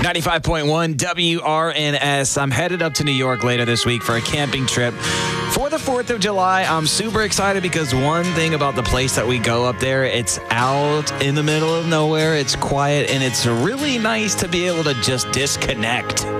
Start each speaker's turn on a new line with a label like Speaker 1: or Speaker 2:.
Speaker 1: 95.1 WRNS. I'm headed up to New York later this week for a camping trip for the 4th of July. I'm super excited because one thing about the place that we go up there, it's out in the middle of nowhere. It's quiet, and it's really nice to be able to just disconnect.